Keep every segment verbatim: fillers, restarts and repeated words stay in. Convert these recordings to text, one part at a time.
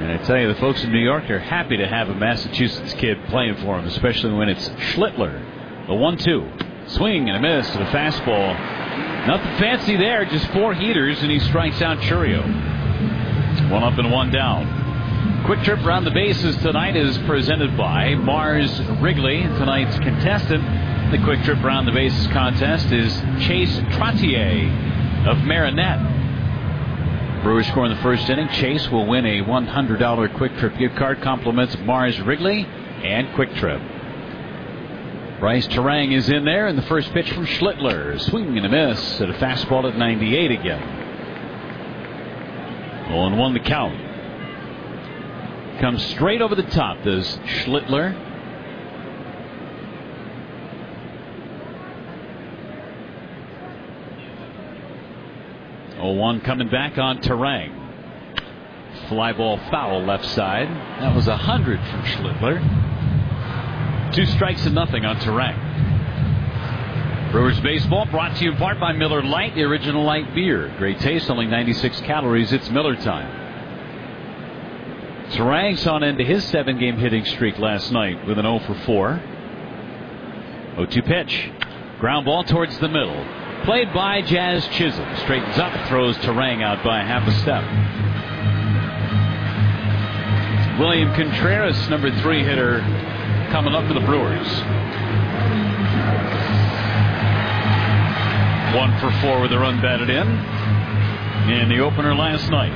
And I tell you, the folks in New York are happy to have a Massachusetts kid playing for them, especially when it's Schlittler. The one two. Swing and a miss to the fastball. Nothing fancy there, just four heaters, and he strikes out Chourio. One up and one down. Quick Trip around the bases tonight is presented by Mars Wrigley. Tonight's contestant, the Quick Trip around the bases contest, is Chase Trottier of Marinette. Brewers score in the first inning. Chase will win a one hundred dollars Quick Trip gift card. Compliments Mars Wrigley and Quick Trip. Bryce Terang is in there, and the first pitch from Schlittler. Swing and a miss at a fastball at ninety-eight again. oh and one the count. Comes straight over the top, does Schlittler. oh one coming back on Terang. Fly ball foul left side. That was one hundred from Schlittler. Two strikes and nothing on Terang. Brewers baseball brought to you in part by Miller Lite, the original light beer. Great taste, only ninety-six calories. It's Miller time. Terang saw an end to his seven-game hitting streak last night with an oh for four. oh two pitch. Ground ball towards the middle. Played by Jazz Chisholm. Straightens up, throws Terang out by half a step. William Contreras, number three hitter, coming up for the Brewers. One for four with a run batted in in the opener last night.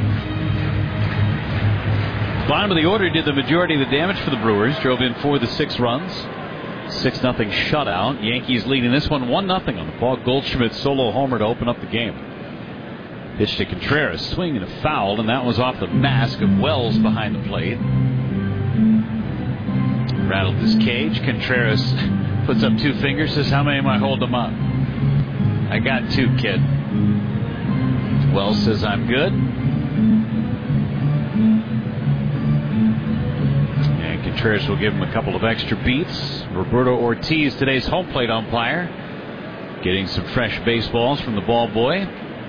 Bottom of the order did the majority of the damage for the Brewers. Drove in four of the six runs. six nothing shutout. Yankees leading this one one nothing on the Paul Goldschmidt solo homer to open up the game. Pitch to Contreras. Swing and a foul, and that was off the mask of Wells behind the plate. Rattled his cage. Contreras puts up two fingers, says, "How many am I holding them up?" "I got two, kid." Wells says, "I'm good." And Contreras will give him a couple of extra beats. Roberto Ortiz, today's home plate umpire, getting some fresh baseballs from the ball boy.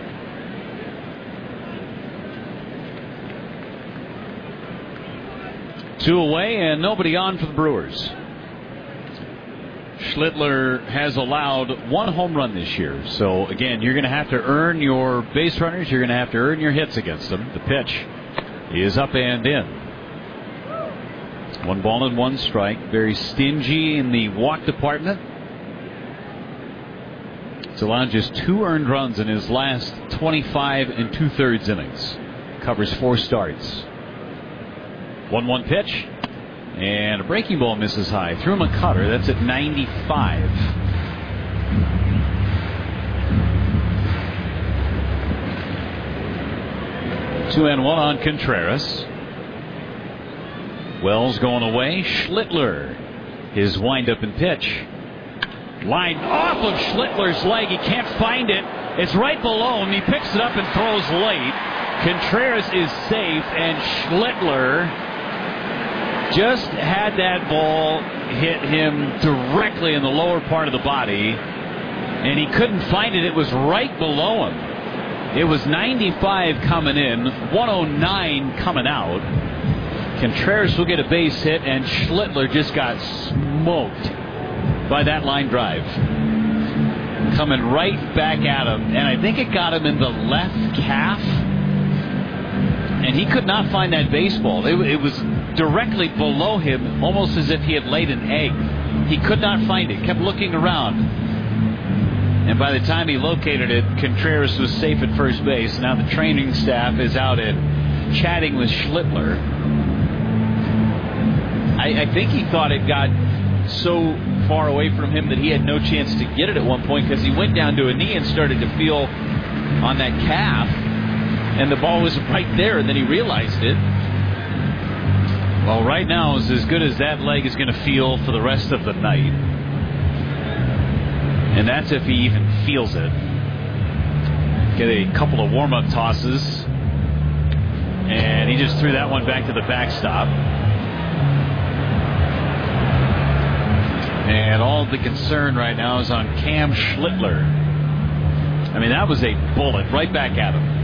Two away and nobody on for the Brewers. Schlittler has allowed one home run this year. So, again, you're going to have to earn your base runners. You're going to have to earn your hits against them. The pitch is up and in. One ball and one strike. Very stingy in the walk department. It's allowed just two earned runs in his last twenty-five and two-thirds innings. Covers four starts. one one pitch. And a breaking ball misses high. Threw him a cutter. That's at ninety-five. Two and one on Contreras. Wells going away. Schlittler. His windup and pitch. Line off of Schlittler's leg. He can't find it. It's right below him. He picks it up and throws late. Contreras is safe, and Schlittler just had that ball hit him directly in the lower part of the body, and he couldn't find it. It was right below him. It was ninety-five coming in, one oh nine coming out. Contreras will get a base hit, and Schlittler just got smoked by that line drive. Coming right back at him, and I think it got him in the left calf, and he could not find that baseball. It, it was directly below him, almost as if he had laid an egg. He could not find it, kept looking around. And by the time he located it, Contreras was safe at first base. Now the training staff is out and chatting with Schlittler. I, I think he thought it got so far away from him that he had no chance to get it at one point, because he went down to a knee and started to feel on that calf, and the ball was right there, and then he realized it. Well, right now is as good as that leg is going to feel for the rest of the night. And that's if he even feels it. Get a couple of warm-up tosses. And he just threw that one back to the backstop. And all the concern right now is on Cam Schlittler. I mean, that was a bullet right back at him.